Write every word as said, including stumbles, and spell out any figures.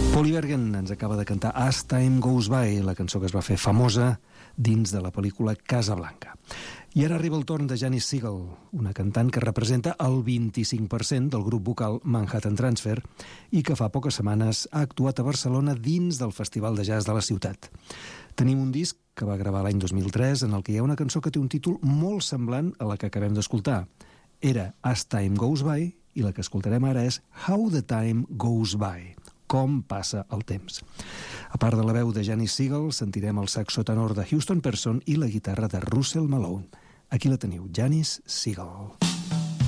Polly Bergen ens acaba de cantar As Time Goes By, la cançó que es va fer famosa dins de la pel·lícula Casablanca. I ara arriba el torn de Janis Siegel, una cantant que representa el vint-i-cinc per cent del grup vocal Manhattan Transfer i que fa poques setmanes ha actuat a Barcelona dins del Festival de Jazz de la ciutat. Tenim un disc que va gravar l'any dos mil tres en el que hi ha una cançó que té un títol molt semblant a la que acabem d'escoltar. Era As Time Goes By i la que escoltarem ara és How the Time Goes By, com passa el temps. A part de la veu de Janis Siegel, sentirem el saxo tenor de Houston Person i la guitarra de Russell Malone. Aquí la teniu, Janis Siegel.